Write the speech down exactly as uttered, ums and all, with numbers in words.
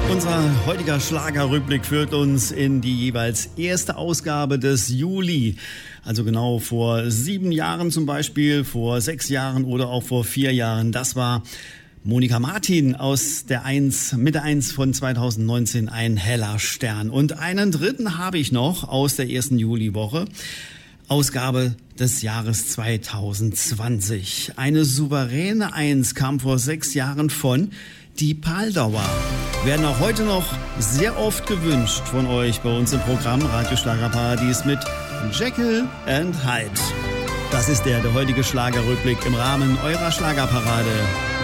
Unser heutiger Schlagerrückblick führt uns in die jeweils erste Ausgabe des Juli. Also genau vor sieben Jahren zum Beispiel, vor sechs Jahren oder auch vor vier Jahren. Das war Monika Martin aus der eins, Mitte eins von zweitausendneunzehn, ein heller Stern. Und einen dritten habe ich noch aus der ersten Juliwoche. Ausgabe des Jahres zweitausendzwanzig. Eine souveräne Eins kam vor sechs Jahren von Die Paldauer. Werden auch heute noch sehr oft gewünscht von euch bei uns im Programm Radio Schlagerparadies mit Jekyll and Hyde. Das ist der, der heutige Schlagerrückblick im Rahmen eurer Schlagerparade.